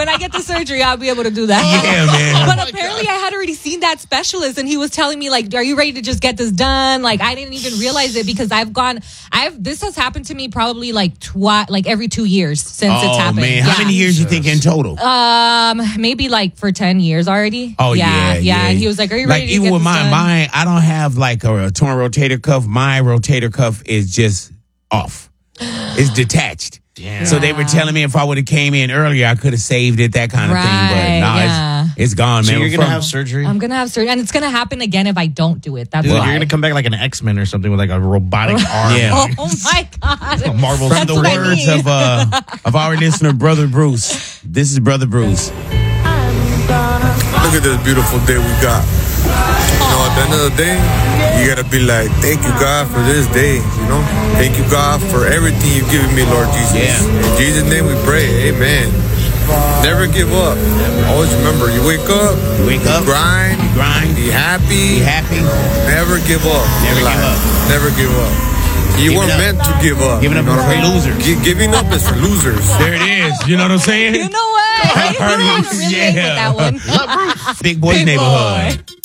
when I get the surgery, I'll be able to do that. Yeah, man. But apparently I had already seen that specialist and he was telling me like, are you ready to just get this done? Like I didn't even realize it because this has happened to me probably like every 2 years since it's happened. Oh man, how many years you think in total? Maybe like for 10 years already. Oh yeah. And he was like, are you ready to even get with this done? mine, I don't have like a torn rotator cuff. My rotator cuff is just off. It's detached. Damn. So they were telling me if I would have came in earlier, I could have saved it, that kind of thing. But no, it's gone, man. So you're going to have surgery? I'm going to have surgery. And it's going to happen again if I don't do it. That's Dude, why. you're going to come back like an X-Men or something with like a robotic arm. Yeah. Oh my God. Marvel. From the words of our listener, Brother Bruce. This is Brother Bruce. Look at this beautiful day we got. You know, at the end of the day, you gotta be like, thank you, God, for this day. You know, thank you, God, for everything you've given me, Lord Jesus. Yeah. In Jesus' name we pray. Amen. Never give up. Always remember, you wake up, grind, be happy, never give up. Never give up. You weren't meant to give up. Giving up is for losers. Giving up is for losers. There it is. You know what I'm saying? You know what? I really relate with that one. Big Boy's Neighborhood.